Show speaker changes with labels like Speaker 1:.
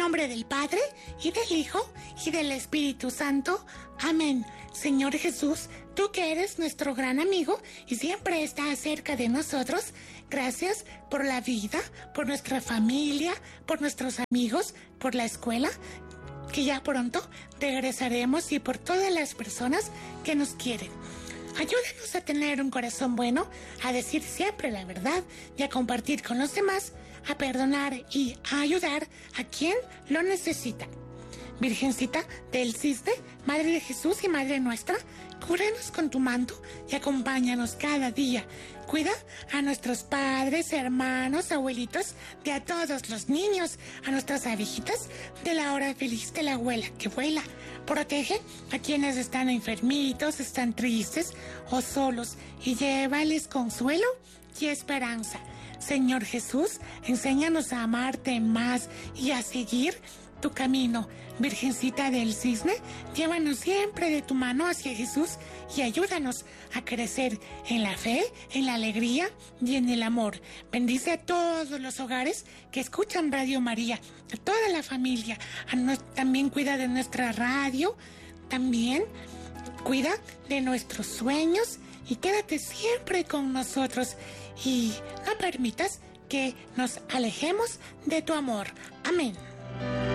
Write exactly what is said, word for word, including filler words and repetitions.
Speaker 1: nombre del Padre, y del Hijo, y del Espíritu Santo. Amén. Señor Jesús, tú que eres nuestro gran amigo y siempre estás cerca de nosotros, gracias por la vida, por nuestra familia, por nuestros amigos, por la escuela, que ya pronto regresaremos, y por todas las personas que nos quieren. Ayúdanos a tener un corazón bueno, a decir siempre la verdad y a compartir con los demás, a perdonar y a ayudar a quien lo necesita. Virgencita del Cisne, Madre de Jesús y Madre nuestra, cúbrenos con tu manto y acompáñanos cada día. Cuida a nuestros padres, hermanos, abuelitos, de a todos los niños, a nuestras abejitas, de la hora feliz de la abuela que vuela. Protege a quienes están enfermitos, están tristes o solos, y llévales consuelo y esperanza. Señor Jesús, enséñanos a amarte más y a seguir tu camino. Virgencita del Cisne, llévanos siempre de tu mano hacia Jesús y ayúdanos a crecer en la fe, en la alegría y en el amor. Bendice a todos los hogares que escuchan Radio María, a toda la familia. A no, también cuida de nuestra radio, también cuida de nuestros sueños, y quédate siempre con nosotros y no permitas que nos alejemos de tu amor. Amén.